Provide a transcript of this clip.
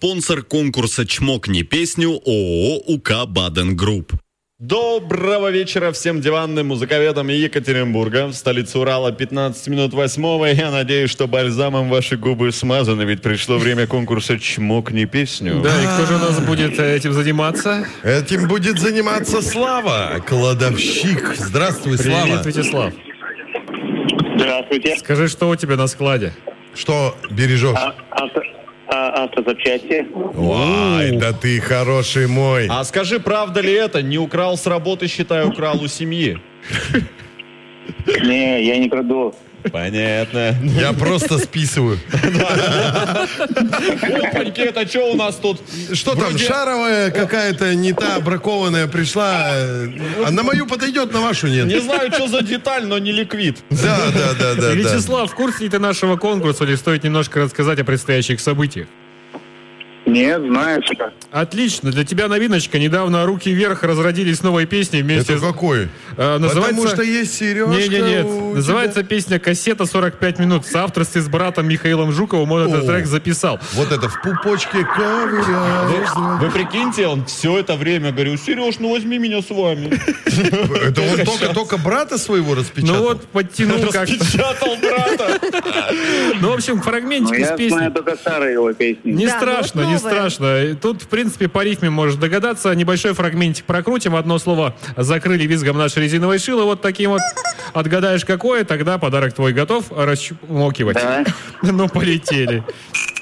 спонсор конкурса «Чмокни песню» ООО «УК Баден Групп». Доброго вечера всем диванным музыковедам Екатеринбурга. В столице Урала 15 минут 8. Я надеюсь, что бальзамом ваши губы смазаны, ведь пришло время конкурса «Чмокни песню». Да, и кто же у нас будет этим заниматься? Этим будет заниматься Слава, кладовщик. Здравствуй, Слава. Привет, Вячеслав. Здравствуйте. Скажи, что у тебя на складе? Что бережешь? Автозапчасти. Ой, да ты хороший мой. А скажи, правда ли это? Не украл с работы, считай, украл у семьи. Не, я не краду. Понятно. Я просто списываю. Опаньки, это что у нас тут? Что там, шаровая какая-то не та бракованная пришла? А на мою подойдет, на вашу нет. Не знаю, что за деталь, но не ликвид. Да. Вячеслав, в курсе ли ты нашего конкурса, или стоит немножко рассказать о предстоящих событиях? Нет, знаю что. Отлично, для тебя новиночка. Недавно «Руки вверх» разродились новой песней вместе Это какой? Потому что есть Сережка. Нет. Называется песня «Кассета 45 минут». В соавторстве с братом Михаилом Жуковым он этот трек записал. Вот это в пупочке ковыряешь. Вы прикиньте, он все это время говорил: Сереж, ну возьми меня с вами. Это он только брата своего распечатал? Ну вот, подтянул как-то. Распечатал брата. Ну, в общем, фрагментик из Я песни. знаю только старые его песни. Не Да, страшно, ну не вот новое. страшно. Тут, в принципе, по рифме можешь догадаться. Небольшой фрагментик прокрутим. Одно слово закрыли визгом наши резиновые шило. Вот таким вот. Отгадаешь, какое, тогда подарок твой готов расчмокивать. Да. Ну, полетели.